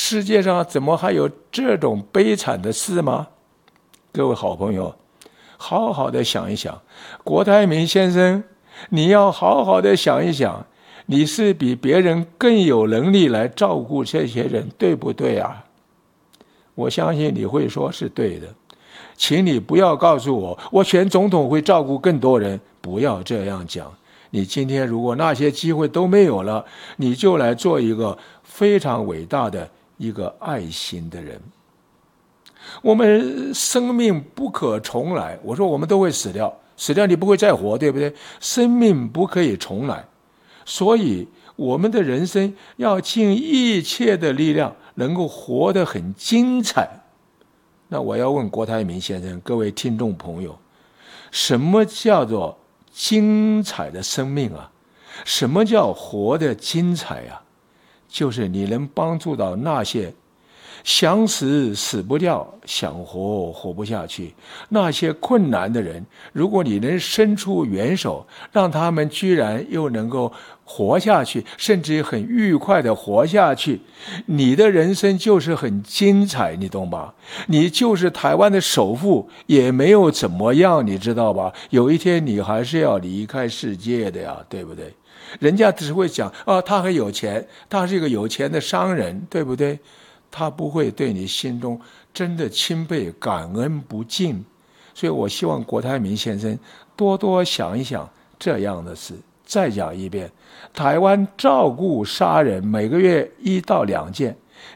世界上怎么还有这种悲惨的事吗？各位好朋友，好好的想一想，郭台铭先生，你要好好的想一想，你是比别人更有能力来照顾这些人，对不对啊？我相信你会说是对的，请你不要告诉我，我选总统会照顾更多人，不要这样讲。你今天如果那些机会都没有了，你就来做一个非常伟大的一个爱心的人。我们生命不可重来，我说我们都会死掉，死掉你不会再活，对不对？生命不可以重来，所以我们的人生要尽一切的力量，能够活得很精彩。那我要问郭台铭先生，各位听众朋友，什么叫做精彩的生命啊？什么叫活得精彩啊？就是你能帮助到那些想死死不掉，想活活不下去，那些困难的人，如果你能伸出援手，让他们居然又能够活下去，甚至很愉快的活下去，你的人生就是很精彩，你懂吧？你就是台湾的首富也没有怎么样，你知道吧？有一天你还是要离开世界的呀，对不对？人家只会讲他很有钱，他是一个有钱的商人，对不对？他不会对你心中真的钦佩感恩不尽。所以我希望郭台铭先生多多想一想这样的事。再讲一遍，台湾照顾杀人每个月1到2件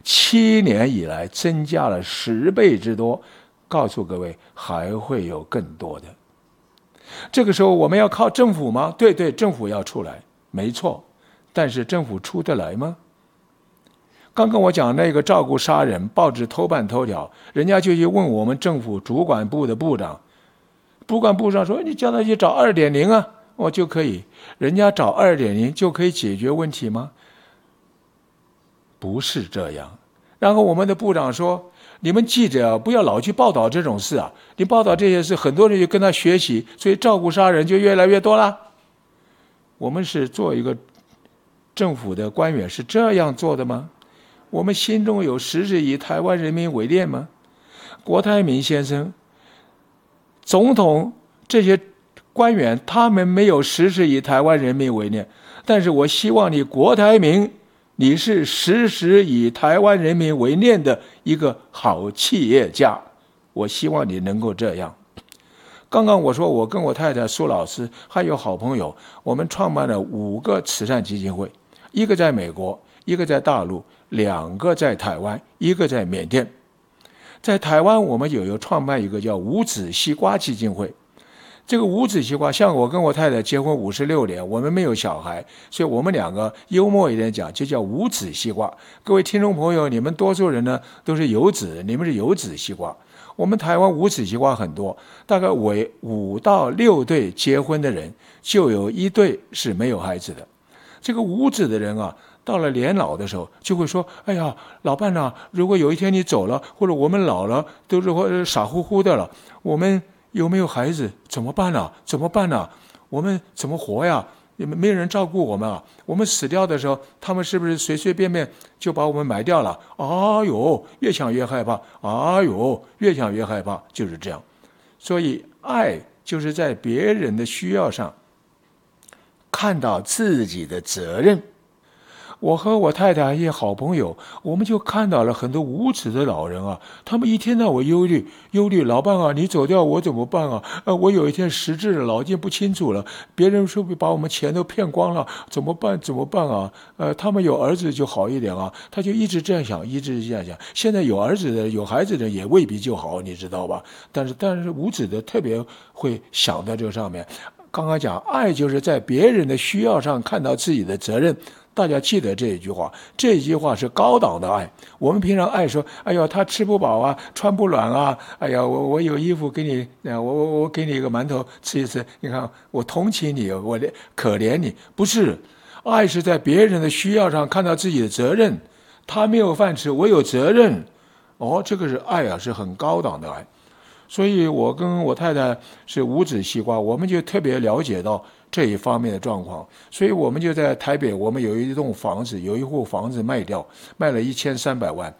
，7年以来增加了10倍之多，告诉各位还会有更多的。这个时候我们要靠政府吗？对，政府要出来，没错，但是政府出得来吗？刚刚我讲那个照顾杀人，报纸头版头条，人家就去问我们政府主管部的部长，主管部长说：“你叫他去找2.0啊，我就可以。”人家找2.0就可以解决问题吗？不是这样。然后我们的部长说：“你们记者不要老去报道这种事啊！你报道这些事，很多人就跟他学习，所以照顾杀人就越来越多了。”我们是做一个政府的官员，是这样做的吗？我们心中有时时以台湾人民为念吗？郭台铭先生、总统这些官员，他们没有时时以台湾人民为念，但是我希望你郭台铭，你是时时以台湾人民为念的一个好企业家，我希望你能够这样。刚刚我说我跟我太太苏老师还有好朋友，我们创办了5个慈善基金会，一个在美国，一个在大陆，2个在台湾，一个在缅甸。在台湾我们有创办一个叫无籽西瓜基金会。这个无籽西瓜，像我跟我太太结婚56年，我们没有小孩，所以我们2个幽默一点讲，就叫无籽西瓜。各位听众朋友，你们多数人呢都是有籽，你们是有籽西瓜。我们台湾无籽西瓜很多，大概5到6对结婚的人，就有1对是没有孩子的。这个无籽的人啊，到了年老的时候，就会说：“哎呀，老伴啊，如果有一天你走了，或者我们老了，都是傻乎乎的了，我们有没有孩子？怎么办啊？怎么办啊？我们怎么活呀？没有人照顾我们啊！我们死掉的时候，他们是不是随随便便就把我们埋掉了？哎呦，越想越害怕！哎呦，越想越害怕，就是这样。所以，爱就是在别人的需要上看到自己的责任。我和我太太一些好朋友，我们就看到了很多无耻的老人啊，他们一天到晚忧虑，老伴啊，你走掉我怎么办啊？我有一天失智了，脑筋不清楚了，别人说把我们钱都骗光了，怎么办啊？他们有儿子就好一点啊，他就一直这样想，一直这样想。现在有儿子的、有孩子的也未必就好，你知道吧？但是无耻的特别会想到这个上面。刚刚讲，爱就是在别人的需要上看到自己的责任。大家记得这一句话，这一句话是高档的爱。我们平常爱说：“哎呦，他吃不饱啊，穿不暖啊，哎呀，我有衣服给你，我给你一个馒头吃一吃。你看，我同情你，我可怜你。”不是，爱是在别人的需要上看到自己的责任。他没有饭吃，我有责任。这个是爱啊，是很高档的爱。所以我跟我太太是无籽西瓜，我们就特别了解到这一方面的状况，所以我们就在台北，我们有一栋房子，有一户房子卖掉，卖了1300万，